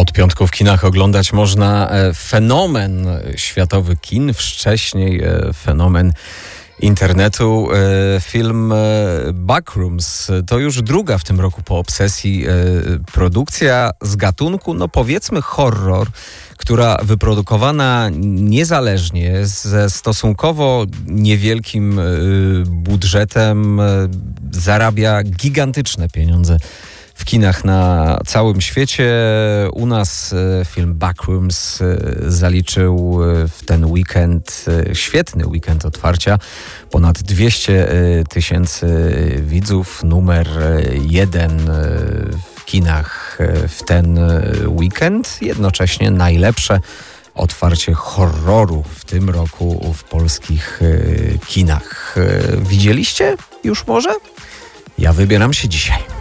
Od piątku w kinach oglądać można fenomen światowy kin, wcześniej fenomen internetu. Film Backrooms to już druga w tym roku po Obsesji produkcja z gatunku, no powiedzmy horror, która wyprodukowana niezależnie ze stosunkowo niewielkim budżetem zarabia gigantyczne pieniądze w kinach na całym świecie. U nas film Backrooms zaliczył w ten weekend, świetny weekend otwarcia, ponad 200 000 widzów, numer 1 w kinach w ten weekend, jednocześnie najlepsze otwarcie horroru w tym roku w polskich kinach. Widzieliście już może? Ja wybieram się dzisiaj.